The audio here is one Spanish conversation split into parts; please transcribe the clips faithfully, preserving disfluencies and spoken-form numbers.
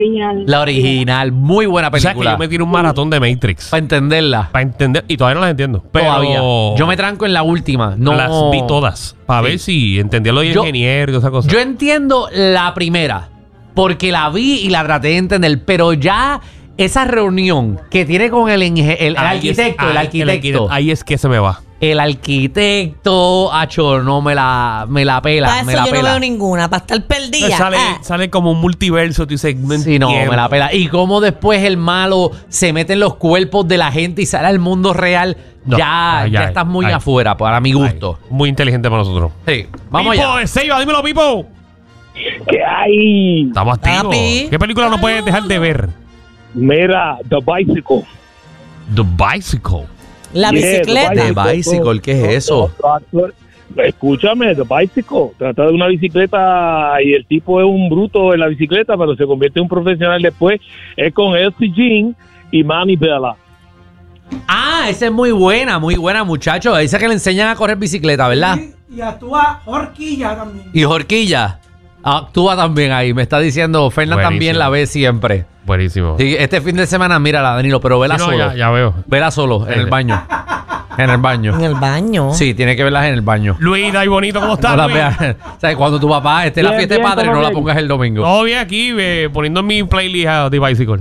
original. La original, muy buena O sea, que película. yo me tiro un maratón de Matrix. Para entenderla. Para entender. Y todavía no las entiendo. Pero Todavía. Yo me tranco en la última. No las vi todas. Para Sí. ver si entendía lo de Yo- ingeniero y todas esas cosas. Yo entiendo la primera, porque la vi y la traté de entender, pero ya esa reunión que tiene con el, inge- el, el Ahí es- arquitecto, el ahí- arquitecto, Ahí es que se me va. el arquitecto, acho, no me la, me la pela, Para me eso la yo no pela. veo ninguna, para estar perdida. Sale, Ah. sale como un multiverso. Tú dices, no Sí, no, entiendo. me la pela. Y cómo después el malo se mete en los cuerpos de la gente y sale al mundo real, No, ya, ay, ya ay, estás muy ay. afuera, para mi gusto. Ay, muy inteligente para nosotros. Sí, vamos Pipo, allá. de Seiba, dímelo, Pipo. ¿Qué hay? Estamos activos. Papi. ¿Qué película no puedes dejar de ver? Mira, The Bicycle. The Bicycle. La Yeah, bicicleta. The The Bicycle, ¿qué es eso? Escúchame, The Bicycle. Trata de una bicicleta y el tipo es un bruto en la bicicleta, pero se convierte en un profesional después. Es con Elsie Jean y Manny Bella. Ah, esa es muy buena, muy buena, muchachos. Dice que le enseñan a correr bicicleta, ¿verdad? Y, y actúa Horquilla también. Y Jorquilla actúa también ahí. Me está diciendo, Fernan Buenísimo. también la ve siempre. Buenísimo. Sí, este fin de semana, mírala, Danilo, pero vela Sí, no, solo. ya, ya veo. Vela solo, en el baño. En el baño. En el baño. Sí, tiene que verlas en el baño. Luis, ay bonito, ¿cómo estás? No la Luis? veas. O sea, cuando tu papá esté en la Bien, fiesta de bien, padre, todo no la bien. pongas el domingo. Todo bien aquí, eh, poniendo en mi playlist a The Bicycle.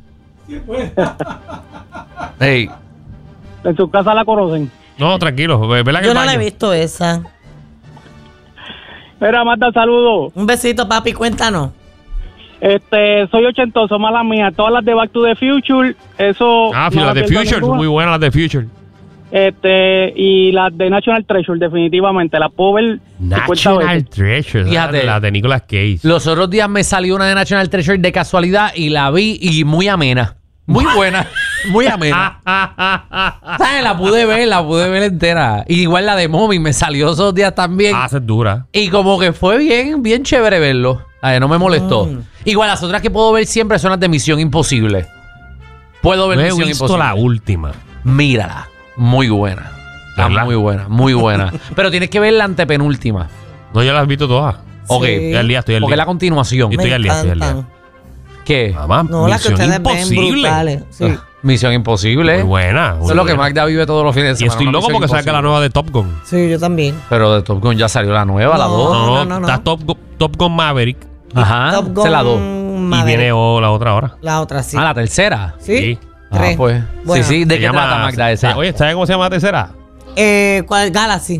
Hey, En su casa la conocen. No, tranquilo, ve- vela en Yo el no la he baño. visto esa. Mira, manda saludos. Un besito, papi, cuéntanos. Este, soy ochentoso, mala mía. Todas las de Back to the Future, eso. Ah, no las de pierdo Future, ninguna. muy buenas las de Future. Este, y las de National Treasure, definitivamente. Las puedo ver cincuenta National veces. Treasure. Fíjate. La de Nicolas Cage. los otros días me salió una de National Treasure de casualidad y la vi y muy amena. Muy buena. Muy amena. ¿Sabes? La pude ver, la pude ver entera. Y igual la de Mommy me salió esos días también. Ah, esa es dura. Y como que fue bien, bien chévere verlo. Ay, no me molestó. Mm. Igual las otras que puedo ver siempre son las de Misión Imposible. Puedo ver No he Misión visto Imposible. la última. Mírala. Muy buena. Está ¿Verdad? muy buena, muy buena. Pero tienes que ver la antepenúltima. No, ya las has visto todas. Ok. Sí. Estoy al día, estoy al Porque es día. la continuación. Y estoy Me al día, estoy al día. encantan. ¿Qué? Mamá, No, las que Misión ustedes ven Imposible. brutales. Sí. Ah, Misión Imposible. Muy buena. muy Eso es lo que buena. Magda vive todos los fines de Y semana. estoy una loco Misión porque salga la Imposible. nueva de Top Gun. Sí, yo también. Pero de Top Gun ya salió la nueva, la No. dos. No, no, no, no. está Top, Gun- Top Gun Maverick. Ajá. Top Esa es la dos. Gun Y Maverick. viene oh, la otra ahora. La otra, sí. Ah, la tercera. ¿Sí? Sí. Ah, Tres. pues. Bueno. Sí, sí. ¿De Se qué llama- trata Magda esa? Oye, ¿sabes cómo se llama la tercera? Eh, ¿Cuál? Galaxy.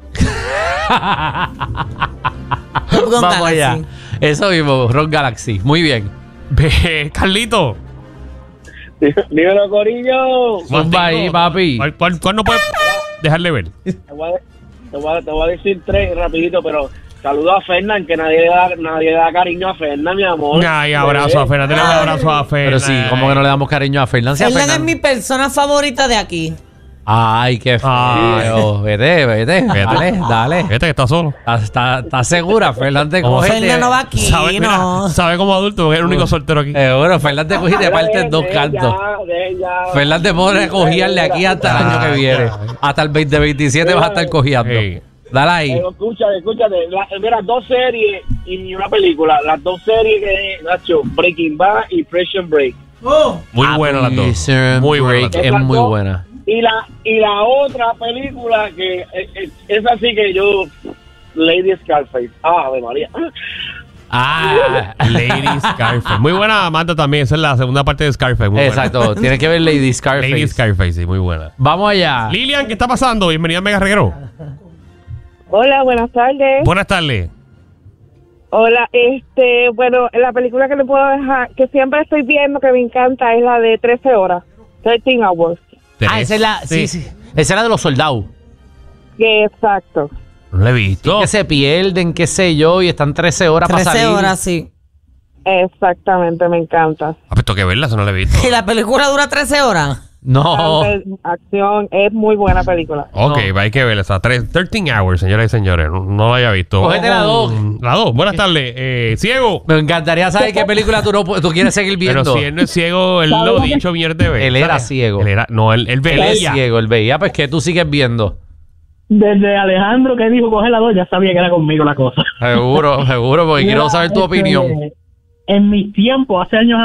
Top Gun Vamos Galaxy. allá. Eso mismo, Rock Galaxy. Muy bien. Ve, Carlito. Dímelo, Corillo. Zumba ahí, papi. ¿Cuál, cuál, cuál no puedes dejar de ver? Te voy, a, te, voy a, te voy a decir tres rapidito, pero saludo a Fernan, que nadie le da, nadie le da cariño a Fernan, mi amor. Ay, abrazo a Fernan. Dale un abrazo a Fernan. Pero sí, como que no le damos cariño a Fernan. Sí, a Fernan es Fernan. mi persona favorita de aquí. Ay, qué feo. Ay. Vete, vete. Vete. Dale, dale. Este que está solo. ¿Estás está, está segura? Fernan te Como coge. Fernan te- no va aquí, Sabe, mira, no. sabe como adulto porque es el único soltero aquí. Seguro, Fernan te coge y te parte en dos cantos. Fernan te pone a cojear de aquí hasta el año que viene. Hasta el veinte veintisiete vas a estar cojeando. Hey. Dale ahí. Escúchate, escúchate. La, mira, dos series y una película. Las dos series que Nacho, Breaking Bad y Prison Break. Oh, Muy buenas las dos. Prison Muy buenas las Break dos. es muy buena. Y la y la otra película que es, es, es así que yo, Lady Scarface. Ah, Ave María. Ah, Lady Scarface. Muy buena Amanda también. Esa es la segunda parte de Scarface. Muy exacto. Tienes que ver Lady Scarface. buena. Lady Scarface, sí, muy buena. Vamos allá. Lilian, ¿qué está pasando? Bienvenida a Mega Reguero. Hola, buenas tardes. Buenas tardes. Hola, este, bueno, la película que le puedo dejar, que siempre estoy viendo, que me encanta, es la de trece horas, trece hours. Ah, esa es la. Sí, sí. Esa es la de los soldados. Que exacto. No la he visto. Que se pierden, qué sé yo, y están trece horas para salir. trece horas, sí. Exactamente, me encanta. Ah, pues tengo que verla, eso no la he visto. ¿Y la película dura trece horas? No. Acción, es muy buena película. Ok, No. hay que verla. Está trece hours, señoras y señores. No, no la haya visto. Cógete la dos. Mm, La dos. Buenas tardes. Eh, ciego. Me encantaría saber qué película tú, no, pu- tú quieres seguir viendo. Pero si él no es ciego, él lo ha dicho mierda veces. Él era ciego. Él era, no, él, él Él veía. es ciego, él veía, pues que tú sigues viendo. Desde Alejandro que dijo coge la dos, ya sabía que era conmigo la cosa. Seguro, seguro, porque quiero saber tu opinión. en mi tiempo, hace años